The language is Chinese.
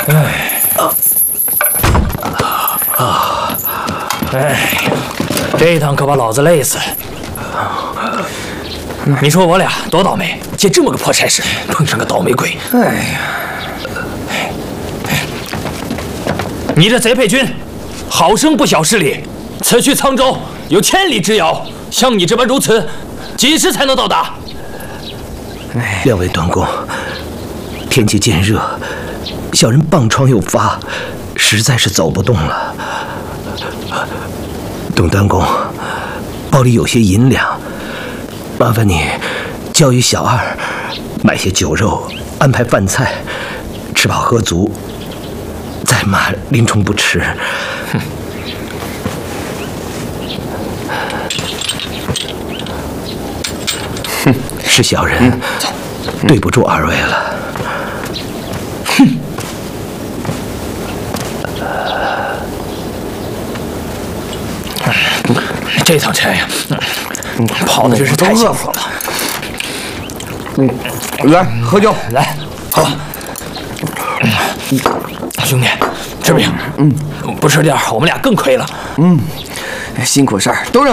这一趟可把老子累死了。你说我俩多倒霉，借这么个破差事碰上个倒霉鬼。哎呀！你这贼配军，好生不晓事理。此去沧州有千里之遥，像你这般如此，几时才能到达？ 两位短工，天气渐热，小人棒疮又发，实在是走不动了。董短工，包里有些银两，麻烦你教育小二买些酒肉，安排饭菜，吃饱喝足，再骂林冲不迟。是小人对不住二位了。 这趟差呀，跑的真是太幸福了。 来喝酒， 来，好。兄弟，吃不行。不吃点，我们俩更亏了。 辛苦事儿都让